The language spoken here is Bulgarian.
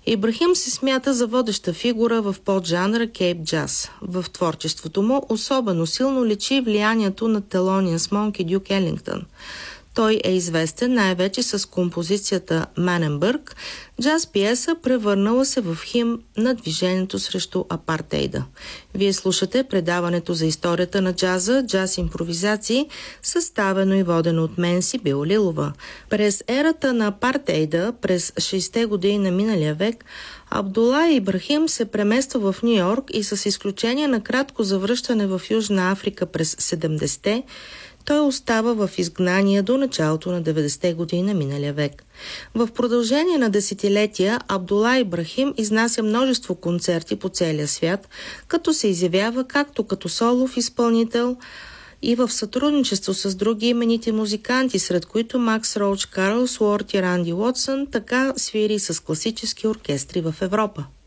Ибрахим се смята за водеща фигура в поджанра кейп джаз. В творчеството му особено силно личи влиянието на Thelonious Monk и Дюк Елингтън. Той е известен най-вече с композицията Маненбърг, джаз пиеса, превърнала се в химн на движението срещу апартейда. Вие слушате предаването за историята на джаза, джаз импровизации, съставено и водено от мен, Сибил Лилова. През ерата на апартейда, през 60-те години на миналия век, Абдула Ибрахим се премества в Ню Йорк и с изключение на кратко завръщане в Южна Африка през 70-те, той остава в изгнание до началото на 90-те години на миналия век. В продължение на десетилетия Абдула Ибрахим изнася множество концерти по целия свят, като се изявява както като солов изпълнител и в сътрудничество с други именити музиканти, сред които Макс Роуч, Карл Суорт и Ранди Уотсън, така свири с класически оркестри в Европа.